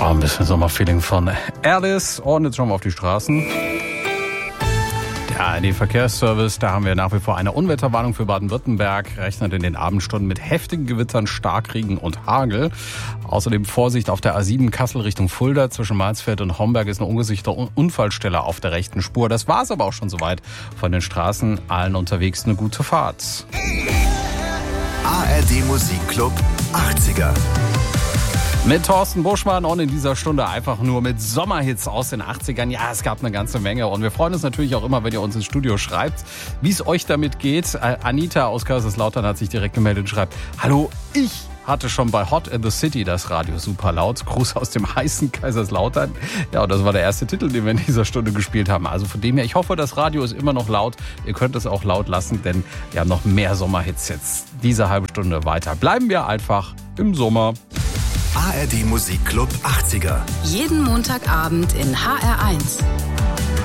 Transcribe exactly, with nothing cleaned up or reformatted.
Oh, ein bisschen Sommerfeeling von Alice. Und jetzt schauen wir auf die Straßen. Der A R D-Verkehrsservice, da haben wir nach wie vor eine Unwetterwarnung für Baden-Württemberg. Rechnet in den Abendstunden mit heftigen Gewittern, Starkregen und Hagel. Außerdem Vorsicht auf der A sieben Kassel Richtung Fulda. Zwischen Mansfeld und Homberg ist eine ungesicherte Unfallstelle auf der rechten Spur. Das war's aber auch schon soweit von den Straßen. Allen unterwegs eine gute Fahrt. A R D Musikclub achtziger. Mit Thorsten Buschmann und in dieser Stunde einfach nur mit Sommerhits aus den achtzigern. Ja, es gab eine ganze Menge und wir freuen uns natürlich auch immer, wenn ihr uns ins Studio schreibt, wie es euch damit geht. Anita aus Kaiserslautern hat sich direkt gemeldet und schreibt: Hallo, ich hatte schon bei Hot in the City das Radio super laut. Gruß aus dem heißen Kaiserslautern. Ja, und das war der erste Titel, den wir in dieser Stunde gespielt haben. Also von dem her, ich hoffe, das Radio ist immer noch laut. Ihr könnt es auch laut lassen, denn wir haben noch mehr Sommerhits jetzt diese halbe Stunde weiter. Bleiben wir einfach im Sommer. A R D Musikclub achtziger. Jeden Montagabend in H R eins.